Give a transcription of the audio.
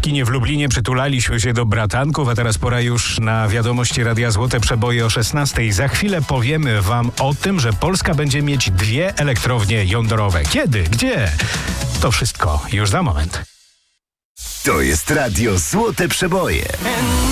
kinie w Lublinie przytulaliśmy się do bratanków, a teraz pora już na wiadomości Radia Złote Przeboje o 16:00. Za chwilę powiemy wam o tym, że Polska będzie mieć 2 elektrownie jądrowe. Kiedy? Gdzie? To wszystko już za moment. To jest Radio Złote Przeboje.